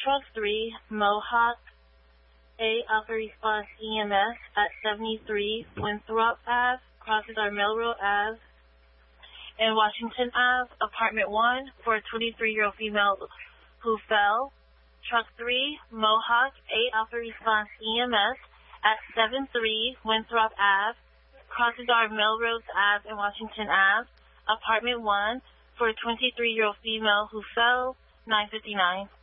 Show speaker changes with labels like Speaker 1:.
Speaker 1: Truck 3, Mohawk, A Alpha Response EMS at 73 Winthrop Ave, crosses our Melrose Ave and Washington Ave, apartment 1, for a 23-year-old female who fell. Truck 3, Mohawk, A Alpha Response EMS at 73 Winthrop Ave, crosses our Melrose Ave and Washington Ave, apartment 1, for a 23-year-old female who fell, 9:59.